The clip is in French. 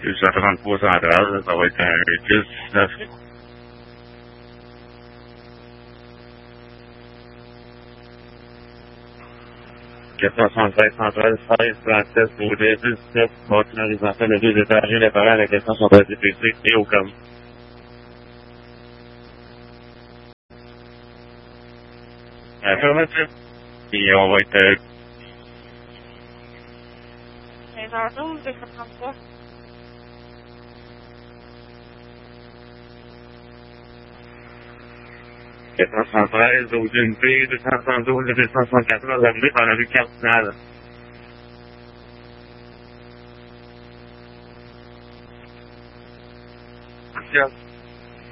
233 centrales, là, ça va être un 10-19. 476 centrales, 16, 37, Baudet, 17, bâtiment résidentiel de 2 étages, les parents, la question sont à DPC et au com. Affirmatif. Et on va être 15h12, 233. 473, aux unités, 272, 274, arrivé par la rue Cardinal. Merci.